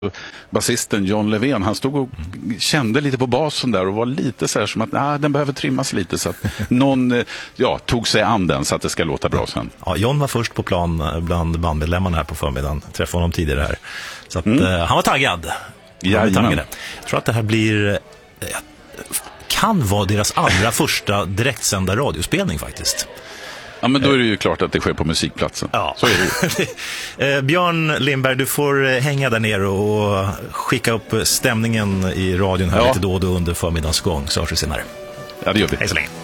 basisten John Levén, han stod och kände lite på basen där och var lite så här som att den behöver trimmas lite, så att någon tog sig an den så att det ska låta bra sen. Ja, John var först på plan bland bandmedlemmarna här på förmiddagen. Träffade honom tidigare här. Så att, han var taggad. Jag tror att det här blir kan vara deras allra första direktsända radiospelning faktiskt. Ja, men då är det ju klart att det sker på musikplatsen. Ja. Så är det ju. Björn Lindberg, du får hänga där nere och skicka upp stämningen i radion här lite då och då under förmiddagens gång. Så hörs vi senare. Ja, det gör vi. Hej så länge.